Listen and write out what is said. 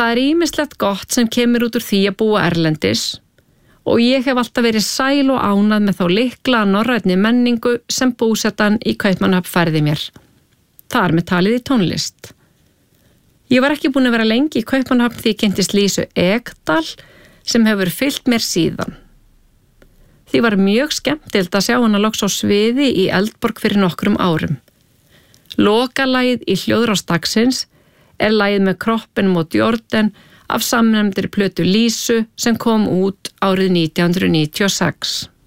Það ýmislegt gott sem kemur út úr því að búa erlendis og ég hef alltaf verið sæl og ánað með þá litla norrænni menningu sem búsetan í Kaupmannahöfn færði mér. Þar með talið í tónlist. Ég var ekki búin að vera lengi í Kaupmannahöfn því ég kynntist Lísu Ekdal sem hefur fylgt mér síðan. Því var mjög skemmtilegt að sjá hana loks á sviði í Eldborg fyrir nokkrum árum. Lokalagið í Hljóðrás dagsins er lagið með Kroppen mot jorden af samnefndri plötu Lísu sem kom út árið 1996.